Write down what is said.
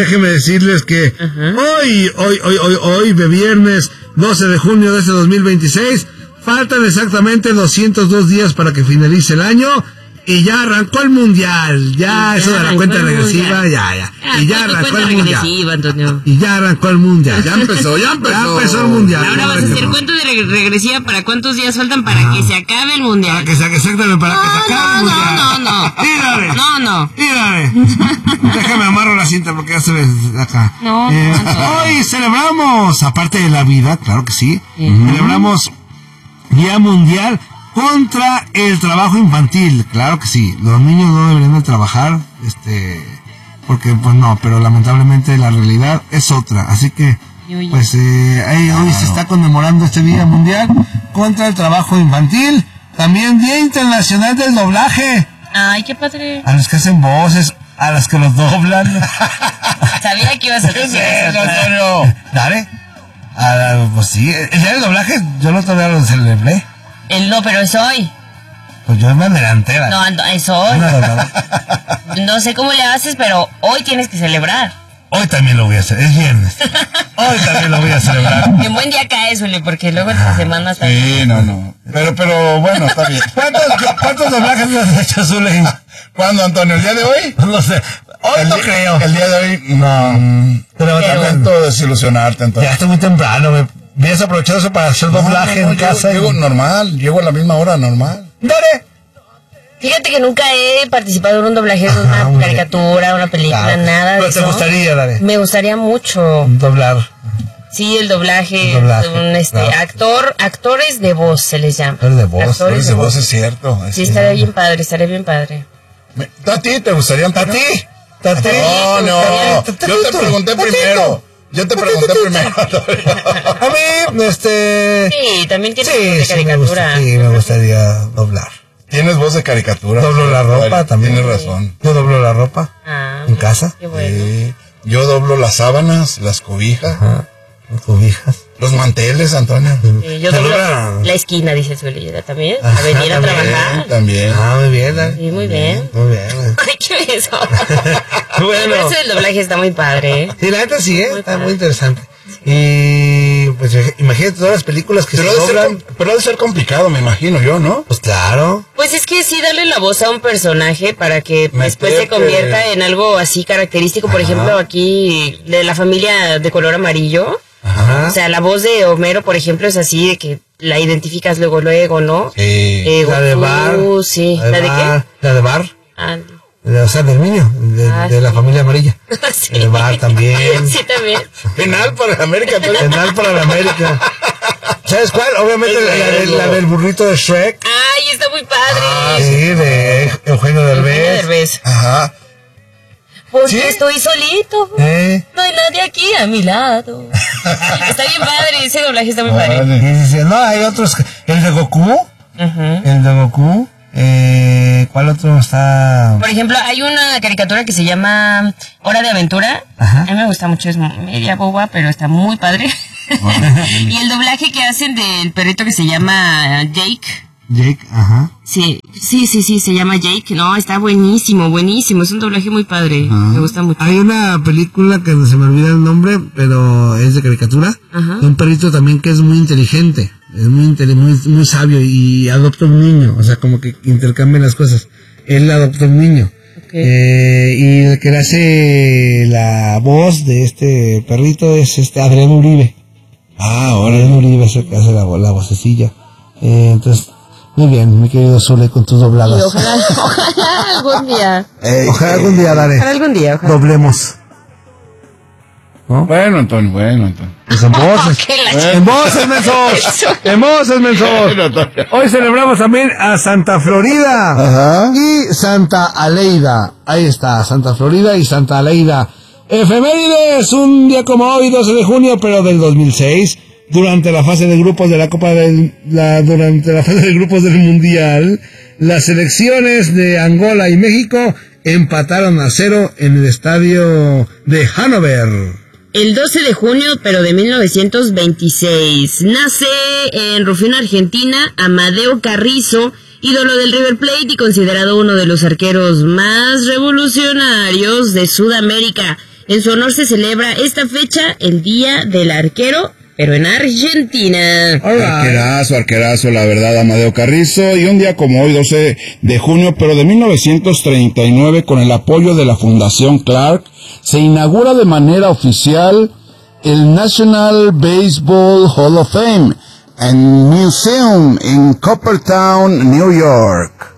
déjenme decirles que hoy, de viernes 12 de junio de este 2026, faltan exactamente 202 días para que finalice el año. Y ya arrancó el mundial, eso de la cuenta regresiva, ya. Y ya arrancó el mundial. Antonio. Y ya arrancó el mundial, ya empezó el mundial. Ahora vas a hacer cuenta de regresiva para cuántos días faltan para que se acabe el mundial. Para que se acabe el mundial. No. Tírale. No. Tírale. Déjame amarro la cinta porque ya se ve acá. No. Hoy celebramos, aparte de la vida, claro que sí, celebramos Día Mundial contra el trabajo infantil. Claro que sí, los niños no deberían de trabajar, porque pues no, pero lamentablemente la realidad es otra, así que pues hoy se está conmemorando este Día Mundial contra el trabajo infantil. También Día Internacional del Doblaje. Ay, qué padre. A los que hacen voces, a los que los doblan. Sabía que ibas a decir eso. Dale. Pues sí, el día del doblaje yo no todavía lo celebré. No, pero es hoy. Pues yo me adelanté. No, es hoy. No sé cómo le haces, pero hoy tienes que celebrar. Hoy también lo voy a hacer, es viernes. Hoy también lo voy a celebrar. Y un buen día cae, Zuli, porque luego esta semana está... Sí, no. Pero bueno, está bien. ¿Cuántos doblajes has hecho, Zuli? ¿Cuándo, Antonio? ¿El día de hoy? No sé. Hoy no creo. El día de hoy, no. Pero lamento desilusionarte, Antonio. Ya está muy temprano, me habías aprovechado eso para hacer doblaje en casa. Llego normal, llego a la misma hora normal. Dale. Fíjate que nunca he participado en un doblaje de una caricatura, una película, nada de eso. ¿Pero te gustaría, Dale? Me gustaría mucho. Doblar. Sí, el doblaje. Actores de voz se les llama. Actores de voz, es cierto. Sí, estaría bien padre. ¿A ti te gustaría, Antonio? ¿A ti? No. Yo te pregunté primero. A mí, Sí, también tienes voz de caricatura. Sí, me gustaría doblar. Tienes voz de caricatura. Doblo la ropa también. Tienes razón. Yo doblo la ropa en casa. Qué bueno. Sí. Yo doblo las sábanas, las cobijas. Ajá. Cobijas. Los manteles, Antonio. Sí, yo doblo la esquina, dice Zuli, también. A venir a trabajar. También. Muy bien, Dale. Sí, muy bien. Ay, ¿qué es eso? Bueno. Eso del doblaje está muy padre, Sí, la neta sí, está muy interesante. Y pues imagínate todas las películas que pero se doblan. Pero debe ser complicado, me imagino yo, ¿no? Pues claro. Pues es que sí, darle la voz a un personaje para que después se convierta en algo así característico. Por ejemplo, aquí de la familia de color amarillo. Ajá. O sea, la voz de Homero, por ejemplo, es así de que la identificas luego, ¿no? Sí. La de Bar. Sí. ¿La de qué? La de Bar. O sea, del niño, de la familia amarilla. Sí. El Bar también. Sí, también. Penal para la América. Penal para la América. ¿Sabes cuál? Obviamente la del burrito de Shrek. Ay, está muy padre. Sí, de Eugenio Derbez. Ajá. Porque estoy solito. No hay nadie aquí a mi lado. Está bien padre, ese doblaje está muy padre. No, hay otros. El de Goku. El de Goku. ¿Cuál otro está? Por ejemplo, hay una caricatura que se llama Hora de Aventura. Ajá. A mí me gusta mucho, es media boba, pero está muy padre. Y el doblaje que hacen del perrito que se llama Jake. Ajá. Sí, se llama Jake. No, está buenísimo. Es un doblaje muy padre. Me gusta mucho. Hay una película que no se me olvida el nombre, pero es de caricatura. Ajá. Un perrito también que es muy inteligente. Es muy sabio y adopta un niño. O sea, como que intercambian las cosas. Él adopta un niño. Okay. Y el que le hace la voz de este perrito es Adrián Uribe. Adrián Uribe es el que hace la vocecilla. Entonces, muy bien, mi querido Zule, con tus dobladas. Y ojalá algún día. Ojalá algún día, Dale. Ojalá. Doblemos. ¿No? Bueno, Antonio. Pues en voces. En voces, mensos. Hoy celebramos también a Santa Florida. Ajá. Y Santa Aleida. Ahí está, Santa Florida y Santa Aleida. Efemérides, un día como hoy, 12 de junio, pero del 2006. Durante la fase de grupos de durante la fase de grupos del Mundial, las selecciones de Angola y México empataron a 0 en el estadio de Hannover. El 12 de junio, pero de 1926, nace en Rufino, Argentina, Amadeo Carrizo, ídolo del River Plate y considerado uno de los arqueros más revolucionarios de Sudamérica. En su honor se celebra esta fecha, el Día del Arquero, pero en Argentina. Arquerazo, la verdad, Amadeo Carrizo. Y un día como hoy, 12 de junio, pero de 1939, con el apoyo de la Fundación Clark, se inaugura de manera oficial el National Baseball Hall of Fame and Museum en Coppertown, New York.